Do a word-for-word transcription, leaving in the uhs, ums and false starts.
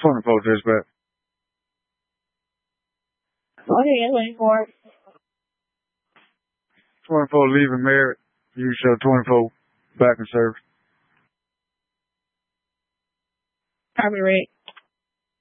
twenty-four dispatch. Okay, twenty-four. twenty-four leaving Merritt. You show twenty-four back in service. Copy, Rick.